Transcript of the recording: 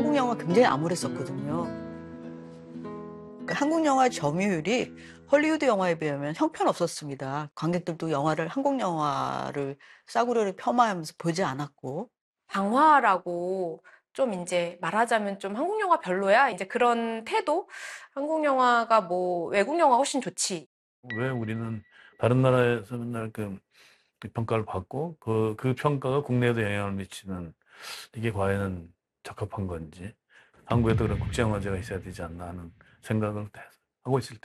한국 영화 굉장히 암울했었거든요. 한국 영화 점유율이 헐리우드 영화에 비하면 형편없었습니다. 관객들도 한국 영화를 싸구려를 폄하하면서 보지 않았고. 방화라고 좀 이제 말하자면 좀 한국 영화 별로야? 이제 그런 태도? 한국 영화가 뭐 외국 영화 훨씬 좋지. 왜 우리는 다른 나라에서 맨날 그 평가를 받고 그 평가가 국내에도 영향을 미치는 이게 과연 적합한 건지 한국에도 그런 국제영화제가 있어야 되지 않나 하는 생각을 하고 있을 때